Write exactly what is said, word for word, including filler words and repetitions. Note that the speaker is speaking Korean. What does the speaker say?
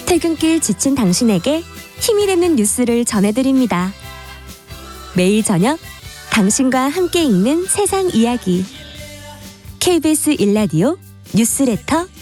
퇴근길 지친 당신에게 힘이 되는 뉴스를 전해드립니다. 매일 저녁 당신과 함께 읽는 세상 이야기. 케이비에스 일 라디오 뉴스레터